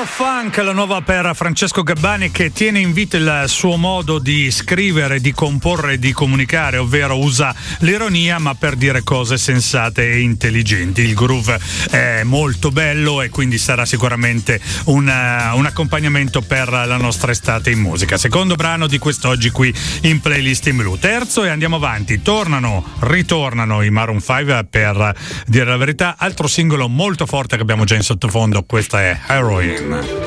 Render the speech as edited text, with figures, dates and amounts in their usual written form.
Funk, la nuova per Francesco Gabbani, che tiene in vita il suo modo di scrivere, di comporre e di comunicare, ovvero usa l'ironia ma per dire cose sensate e intelligenti. Il groove è molto bello e quindi sarà sicuramente un accompagnamento per la nostra estate in musica. Secondo brano di quest'oggi qui in Playlist in Blu. Terzo e andiamo avanti. Ritornano i Maroon 5 per dire la verità. Altro singolo molto forte che abbiamo già in sottofondo, questa è Heroin.